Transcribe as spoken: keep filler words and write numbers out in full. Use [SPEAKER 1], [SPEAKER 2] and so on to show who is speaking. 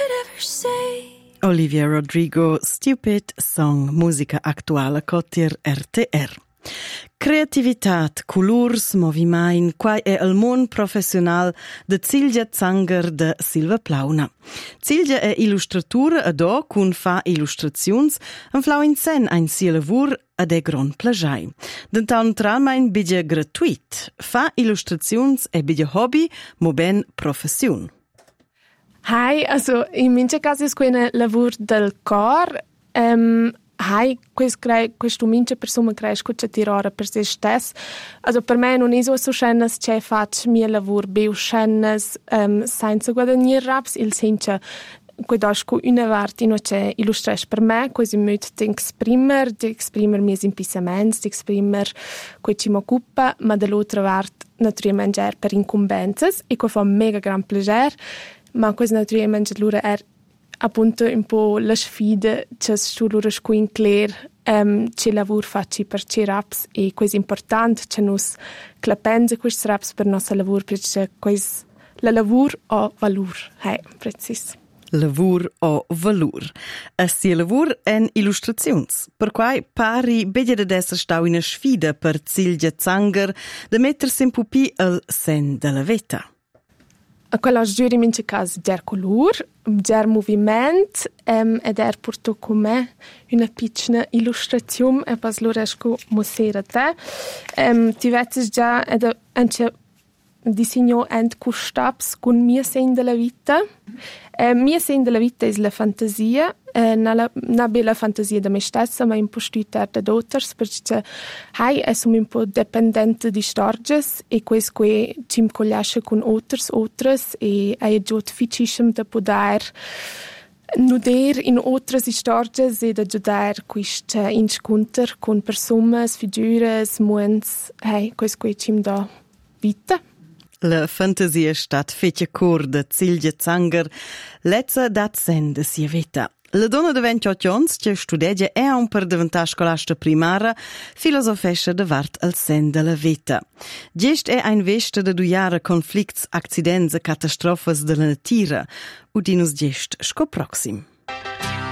[SPEAKER 1] could ever say.
[SPEAKER 2] Olivia Rodrigo, Stupid Song, musica actuala cotir R T R. Creativitat, colors, movimain, quai è il mon professional de Silja Zanger de Silva Plauna. Silja è illustratura ed o cun fa illustrazions, en flau in sen ein sia lavur ed è gron plagiai. Dentan tralmain bidja gratuit, fa illustrazions e bidja hobby, mo ben profession.
[SPEAKER 3] Hai, also in mince caso è un lavoro del cor. Um, hai, questo, questo mince persona cresce che tirare per se stesso. Also per me non è so sceno che faccio mio lavoro più sceno um, senza guadagnare raps, il senso che dasco una parte non c'è illustrare per me, così mi di esprimere, di esprimere i miei impisamenti, di esprimere quello che ci mi occupa, ma dall'altra parte naturalmente per incombenze e che fa un mega gran piacere. Ma questo naturalmente allora è appunto un po' la sfida che su loro scuola clear um, che lavoro faccio per ci raps e questo è importante che noi clapenze questi raps per il nostro lavoro perché questo la lavoro ha valore, è preciso.
[SPEAKER 2] Lavur o valur. A sia lavur en illustrazions, per quai pari beglia de esser stau una sfida per Silja Zanger de mettersi in pupi al sen della veta.
[SPEAKER 3] A quella giuri in caso der color, der movimento um, ed er porto con me una piccola illustrazione e pas lo riesco a mostrare a te. Um, ti vedi già ed anche disegno ent custaps con mia sen della vita. Uh, mia sen della vita è la fantasia, uh, una, una bella fantasia da me stessa, ma un po' studiata da others, perché hai sono un po' dipendente di storie e questo qui ci mi cogliasce con others, others e è già difficile da poter nuder in otras stories e da giudare questo incontro con persone, figure, muens, hey, questo qui ci mi dà vita.
[SPEAKER 2] La fantasia stat fece cor de Silja Zanger, lezza dat sen de sia veta. La donna de ventotto ans, che studegia e un per diventare scolasta primara, filosofesce de vart al sen de la veta. Gest è ein veste de duiare conflicts, accidents e catastrofes de la natira, udinus gest sco proxim.